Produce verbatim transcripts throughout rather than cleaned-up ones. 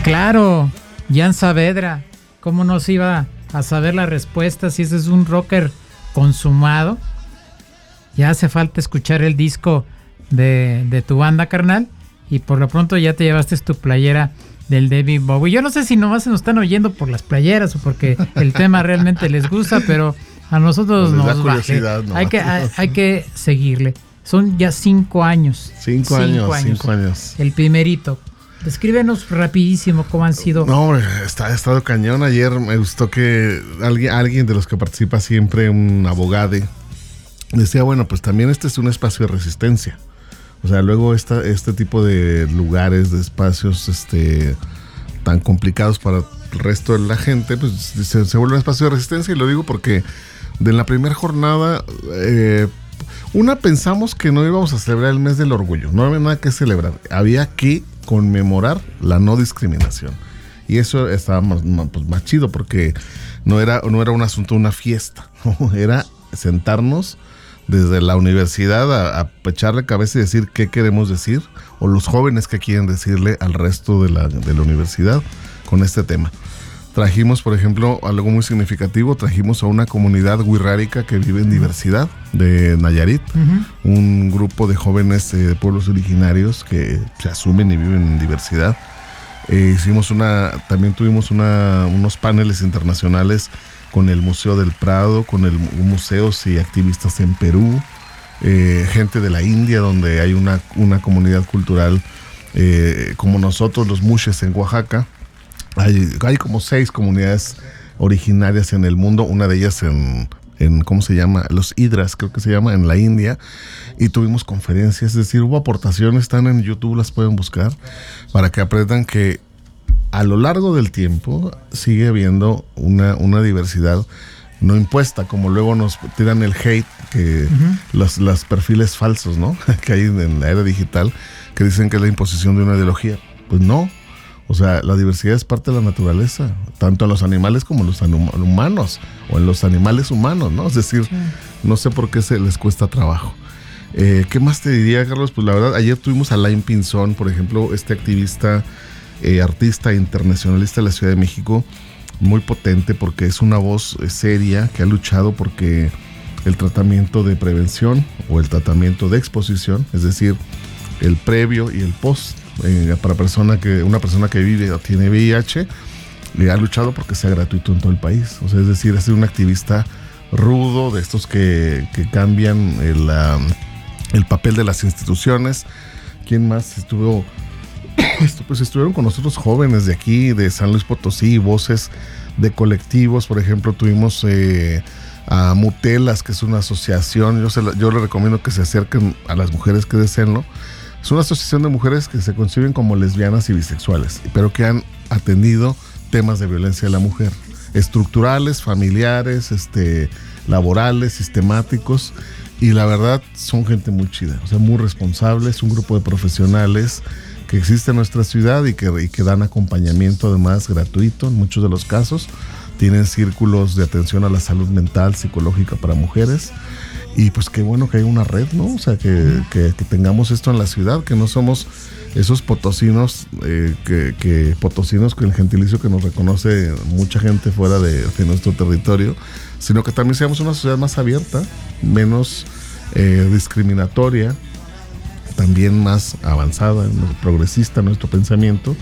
Claro, Jan Saavedra, ¿cómo no se iba a saber la respuesta si ese es un rocker consumado? Ya hace falta escuchar el disco de, de tu banda, carnal, y por lo pronto ya te llevaste tu playera del David Bowie. Yo no sé si nomás se nos están oyendo por las playeras o porque el tema realmente les gusta, pero a nosotros nos nos baje. ¿No? Hay que, hay, hay que seguirle. Son ya cinco años. Cinco, cinco años, años, cinco años. El primerito. Descríbenos rapidísimo cómo han sido. No, hombre, está, ha estado cañón. Ayer me gustó que alguien, alguien de los que participa siempre, un abogado, decía, bueno, pues también este es un espacio de resistencia. O sea, luego esta, este tipo de lugares, de espacios este, tan complicados para el resto de la gente, pues se, se vuelve un espacio de resistencia. Y lo digo porque de la primera jornada, eh, una, pensamos que no íbamos a celebrar el mes del orgullo. No había nada que celebrar. Había que conmemorar la no discriminación. Y eso estaba más, más, pues, más chido porque no era, no era un asunto de una fiesta, ¿no? Era sentarnos desde la universidad a, a echarle cabeza y decir qué queremos decir, o los jóvenes que quieren decirle al resto de la, de la universidad con este tema. Trajimos, por ejemplo, algo muy significativo, trajimos a una comunidad wixárika que vive en diversidad de Nayarit, uh-huh. Un grupo de jóvenes eh, de pueblos originarios que se asumen y viven en diversidad. Eh, hicimos una, también tuvimos una, unos paneles internacionales con el Museo del Prado, con el museos y activistas en Perú, eh, gente de la India, donde hay una, una comunidad cultural eh, como nosotros, los Muxes en Oaxaca. Hay, hay como seis comunidades originarias en el mundo, una de ellas en, en, ¿cómo se llama? Los Hidras, creo que se llama, en la India, y tuvimos conferencias, es decir, hubo aportaciones, están en YouTube, las pueden buscar, para que aprendan que a lo largo del tiempo sigue habiendo una, una diversidad no impuesta, como luego nos tiran el hate, que uh-huh. los, los perfiles falsos, ¿no? que hay en la era digital, que dicen que es la imposición de una ideología. Pues no. O sea, la diversidad es parte de la naturaleza, tanto en los animales como en los humanos, o en los animales humanos, ¿no? Es decir, sí. No sé por qué se les cuesta trabajo. Eh, ¿Qué más te diría, Carlos? Pues la verdad, ayer tuvimos a Lain Pinzón, por ejemplo, este activista, eh, artista internacionalista de la Ciudad de México, muy potente porque es una voz eh, seria que ha luchado porque el tratamiento de prevención o el tratamiento de exposición, es decir, el previo y el post, Eh, para persona que, una persona que vive o tiene V I H, eh, ha luchado porque sea gratuito en todo el país. O sea, es decir, ha sido un activista rudo, de estos que, que cambian el, um, el papel de las instituciones. ¿Quién más estuvo? Pues estuvieron con nosotros jóvenes de aquí, de San Luis Potosí, voces de colectivos. Por ejemplo, tuvimos eh, a Mutelas, que es una asociación. Yo, se la, yo le recomiendo que se acerquen a las mujeres que deseenlo. Es una asociación de mujeres que se conciben como lesbianas y bisexuales, pero que han atendido temas de violencia de la mujer, estructurales, familiares, este, laborales, sistemáticos, y la verdad son gente muy chida, o sea, muy responsables, un grupo de profesionales que existe en nuestra ciudad y que, y que dan acompañamiento además gratuito en muchos de los casos. Tienen círculos de atención a la salud mental, psicológica para mujeres. Y pues qué bueno que hay una red, ¿no? O sea, que, que, que tengamos esto en la ciudad, que no somos esos potosinos, eh, que, que potosinos con el gentilicio que nos reconoce mucha gente fuera de, de nuestro territorio, sino que también seamos una sociedad más abierta, menos eh, discriminatoria, también más avanzada, progresista en nuestro pensamiento.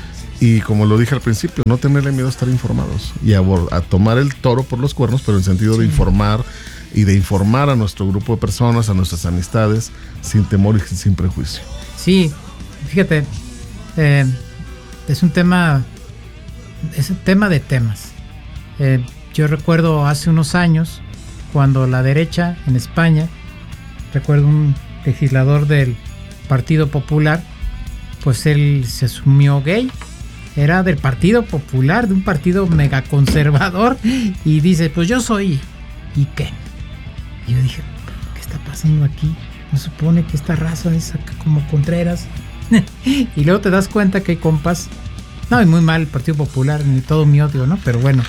Y como lo dije al principio, no tenerle miedo a estar informados y a, a tomar el toro por los cuernos, pero en el sentido sí. de informar y de informar a nuestro grupo de personas, a nuestras amistades, sin temor y sin prejuicio. Sí, fíjate, eh, es un tema, es un tema de temas. Eh, yo recuerdo hace unos años, cuando la derecha en España, recuerdo un legislador del Partido Popular, pues él se asumió gay, era del Partido Popular, de un partido mega conservador, y dice, pues yo soy, ¿y qué? Y yo dije, ¿qué está pasando aquí? ¿No supone que esta raza es acá como Contreras? Y luego te das cuenta que hay compas, no, es muy mal el Partido Popular, ni todo mi odio, ¿no? Pero bueno,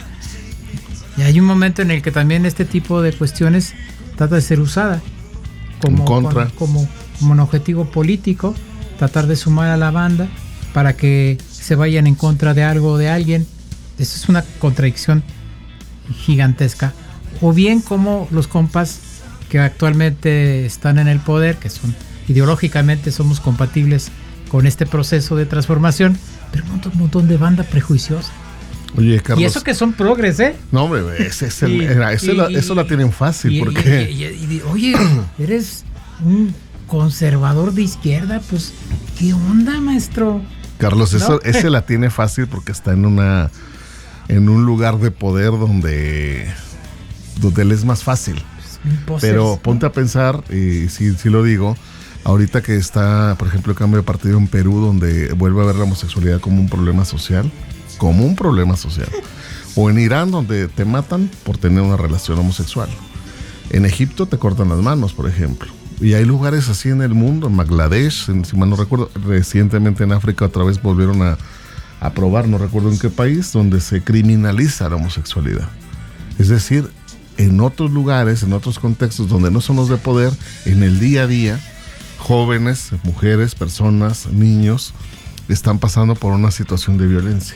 y hay un momento en el que también este tipo de cuestiones trata de ser usada como, contra. como, como, como un objetivo político, tratar de sumar a la banda para que se vayan en contra de algo o de alguien. Eso es una contradicción gigantesca. O bien como los compas que actualmente están en el poder, que son ideológicamente somos compatibles con este proceso de transformación, pero un montón, un montón de banda prejuiciosa. Oye, Carlos. Y eso que son progres, ¿eh? No, hombre, ese es el, Y- era- ese y- la- y- eso la tienen fácil, y- porque y- y- y- oye, eres un conservador de izquierda, pues, ¿qué onda, maestro? Carlos, eso, ¿No? ese la tiene fácil porque está en una en un lugar de poder donde, donde él es más fácil. Poses, Pero ¿no? ponte a pensar, y sí, sí lo digo, ahorita que está, por ejemplo, el cambio de partido en Perú, donde vuelve a ver la homosexualidad como un problema social, como un problema social. O en Irán, donde te matan por tener una relación homosexual. En Egipto te cortan las manos, por ejemplo. Y hay lugares así en el mundo, en Bangladesh, en, si mal no recuerdo, recientemente en África otra vez volvieron a, a probar, no recuerdo en qué país, donde se criminaliza la homosexualidad. Es decir, en otros lugares, en otros contextos donde no son los de poder, en el día a día, jóvenes, mujeres, personas, niños, están pasando por una situación de violencia.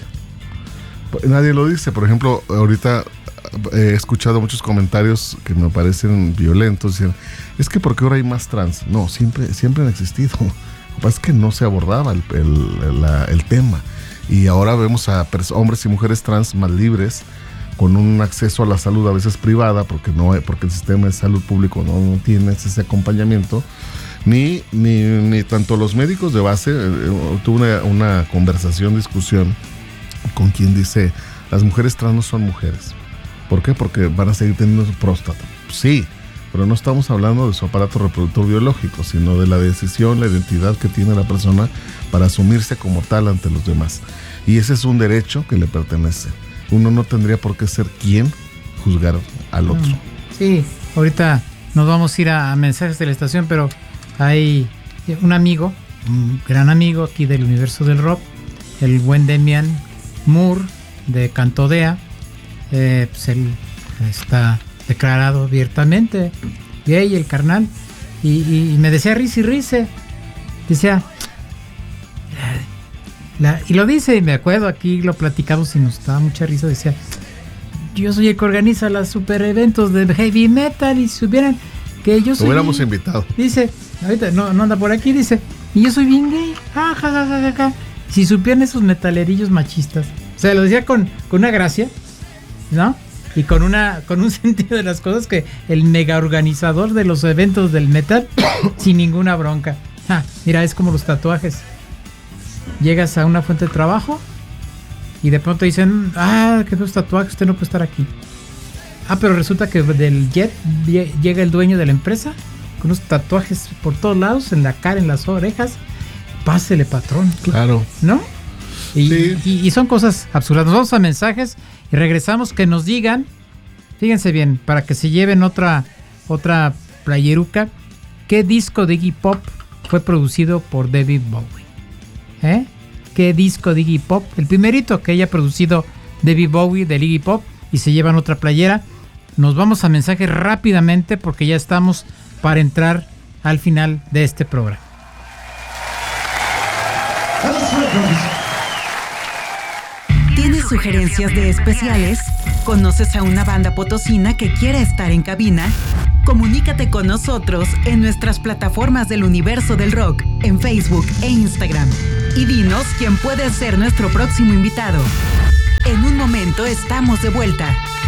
Nadie lo dice. Por ejemplo, ahorita he escuchado muchos comentarios que me parecen violentos. Dicen, es que ¿por qué ahora hay más trans? No, siempre, siempre han existido. Lo que pasa es que no se abordaba el, el, la, el tema. Y ahora vemos a hombres y mujeres trans más libres, con un acceso a la salud a veces privada, porque no hay, porque el sistema de salud público no, no tiene ese acompañamiento. Ni, ni, ni tanto los médicos de base. Eh, tuve una, una conversación, discusión con quien dice, las mujeres trans no son mujeres. ¿Por qué? Porque van a seguir teniendo su próstata. Sí, pero no estamos hablando de su aparato reproductor biológico, sino de la decisión, la identidad que tiene la persona para asumirse como tal ante los demás. Y ese es un derecho que le pertenece. Uno no tendría por qué ser quien juzgar al otro. Sí, ahorita nos vamos a ir a, a mensajes de la estación, pero hay un amigo, un gran amigo aquí del universo del rock, el buen Demian Moore de Cantodea. Eh, pues él está declarado abiertamente gay, el carnal, y, y, y me decía risa y risa, decía la, la, y lo dice, y me acuerdo, aquí lo platicamos y nos daba mucha risa, decía, yo soy el que organiza los super eventos de heavy metal, y si supieran que yo soy, lo hubiéramos invitado, dice, ahorita no, no anda por aquí, dice, y yo soy bien gay, ja, ja, ja, ja, ja, ja. Si supieran esos metalerillos machistas. O sea, lo decía con, con una gracia, ¿no? Y con una con un sentido de las cosas, que el mega organizador de los eventos del metal, sin ninguna bronca. Ah, mira, es como los tatuajes. Llegas a una fuente de trabajo y de pronto dicen, ah, que esos tatuajes, usted no puede estar aquí. Ah, pero resulta que del jet llega el dueño de la empresa con unos tatuajes por todos lados, en la cara, en las orejas. Pásele, patrón. claro, ¿No? Y, sí. y, y son cosas absurdas. Nos vamos a mensajes y regresamos, que nos digan, fíjense bien, para que se lleven otra otra playeruca, ¿qué disco de Iggy Pop fue producido por David Bowie? ¿Eh? ¿Qué disco de Iggy Pop? El primerito que haya producido David Bowie del Iggy Pop, y se llevan otra playera. Nos vamos a mensajes rápidamente porque ya estamos para entrar al final de este programa. ¿Tienes sugerencias de especiales? ¿Conoces a una banda potosina que quiera estar en cabina? Comunícate con nosotros en nuestras plataformas del universo del rock, en Facebook e Instagram. Y dinos quién puede ser nuestro próximo invitado. En un momento estamos de vuelta.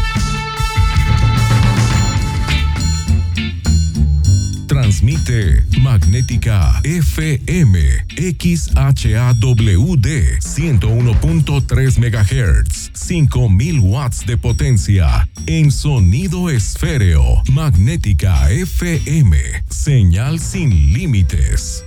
Transmite Magnética F M X H A W D ciento uno punto tres megahertz, cinco mil watts de potencia en sonido esféreo. Magnética F M, señal sin límites.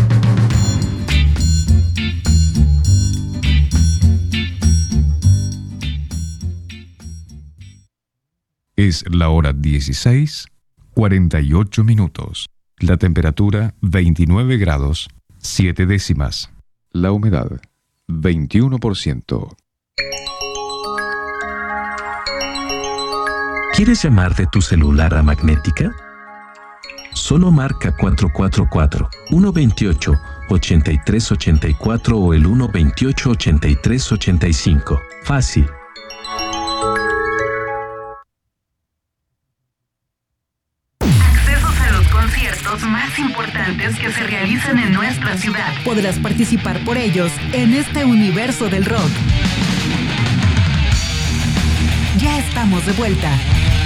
Es la hora dieciséis, cuarenta y ocho minutos. La temperatura veintinueve grados, siete décimas. La humedad veintiuno por ciento. ¿Quieres llamar de tu celular a Magnética? Solo marca cuatro cuatro cuatro, uno dos ocho, ochenta y tres ochenta y cuatro o el uno veintiocho ochenta y tres ochenta y cinco. Fácil. Accesos a los conciertos más importantes que se realizan en nuestra ciudad. Podrás participar por ellos en este universo del rock. Ya estamos de vuelta.